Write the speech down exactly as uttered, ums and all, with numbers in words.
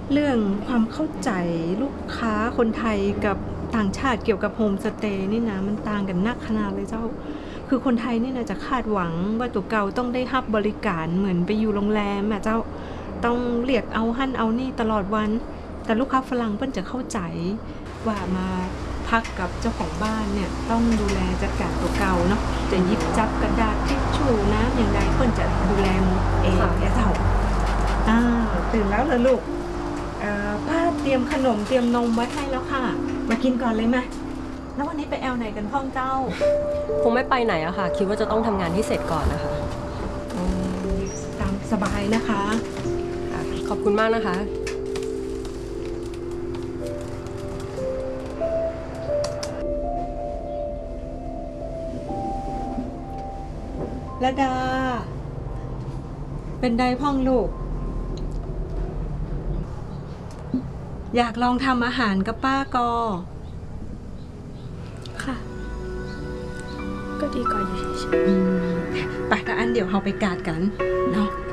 เรื่องความเข้าใจลูกค้าคนไทยกับต่างชาติเกี่ยวกับโฮมสเตย์นี่นะมันต่างกันนักขนาดเลยเจ้าคือคนไทยนี่นะจะคาดหวังว่าตัวเก่าต้องได้รับบริการเหมือนไปอยู่โรงแรมอะเจ้าต้องเรียกเอาหั่นเอานี่ตลอดวันแต่ลูกค้าฝรั่งเปิ้นจะเข้าใจว่ามาพักกับเจ้าของบ้านเนี่ยต้องดูแลจัดการตัวเก่าเนาะจะหยิบจับกระดาษทิชชู่น้ำอย่างใดเปิ้นจะดูแลเองแค่เจ้าอ่าตื่นแล้วเหรอลูก ป้าเตรียมขนมเตรียมนมไว้ให้แล้วค่ะมากินก่อนเลยไหมแล้ววันนี้ไปแอลไหนกันพ่องเจ้าคงไม่ไปไหนอะค่ะคิดว่าจะต้องทำงานที่เสร็จก่อนนะคะตามสบายนะคะขอบคุณมากนะคะละดาเป็นไดพ่องลูกอยากลองทำอาหารกับป้ากอค่ะก็ดีกว่าอยู่เฉยๆไปแต่อันเดี๋ยวเราไปกาดกันเนาะ